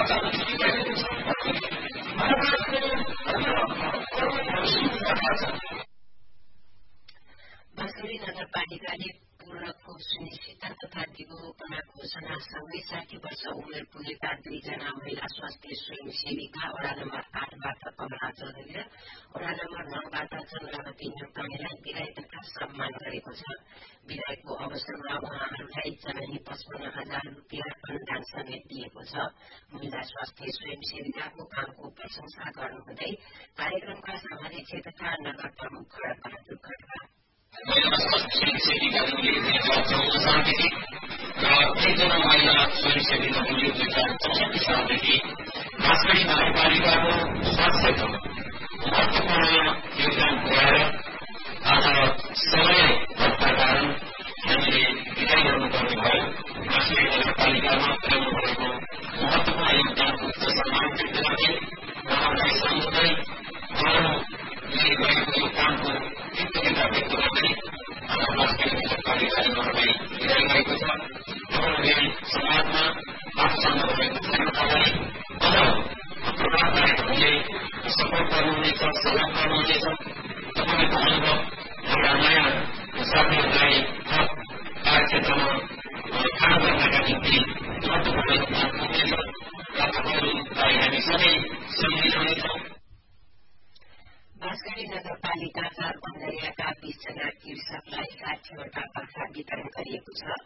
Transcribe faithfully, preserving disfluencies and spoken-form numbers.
बाँसुरी नगरपालिकाले पूर्णको सुनिश्चितता तथा दिगोपना घोषणासँगै साठी वर्ष उमेर पुगेका दुईजना महिला स्वास्थ्य स्वयंसेविका वडा नम्बर आठबाट कमला चौधरी र वडा नम्बर नौबाट चन्द्रवती नेपालीलाई विदाय तथा सम्मान गरेको छ। विदायको अवसरमा उहाँहरूलाई जनही पचपन्न हजार रूपियाँ अनुदान समेत दिएको छ। महिला स्वास्थ्य स्वयंसेविकाको कामको प्रशंसा गर्नुहुँदै कार्यक्रमका सभाध्यक्ष तथा नगर प्रमुख खड्ग बहादुर खड्का महिला स्वास्थ्य स्वयंसेविकाहरूले दुई हजार चौध सालदेखि र एकजना महिला स्वयंसेविकाहरूले दुई हजार चौसठी सालदेखि बाँसुरी नगरपालिकाको स्वास्थ्य क्षेत्रमा महत्वपूर्ण योगदान पुर्याएर आज समय भएका कारण हामीले विदाय गर्नुपर्ने भयो। बाँसुरी नगरपालिकामा पुर्याउनुभएको महत्वपूर्ण योगदानको उच्च सम्मान व्यक्त गर्दै उहाँहरूलाई सम्झँदै उहाँहरूले गरेको यो कामको कृतज्ञता व्यक्त गर्दै आज बाँसुरी नगरपालिकाले उहाँलाई विदाय गरेको छ। उहाँहरूले समाजमा आफूसँग भएको क्षमतालाई अझ प्रभावकारी ढङ्गले सपोर्ट गर्नुहुनेछ, सहयोग गर्नुहुनेछ। तपाईँले भन्नुभयो एउटा नयाँ साथीहरूलाई थप कार्यक्षेत्रमा काम गर्नका निम्ति महत्वपूर्ण योगदान पुग्नेछ र तपाईँहरूलाई हामी सधैँ सम्झिरहनेछौँ। बाँसुरी नगरपालिकाका बन्दरियाका बीसजना कृषकलाई साठीवटा बाख्रा वितरण गरिएको छ।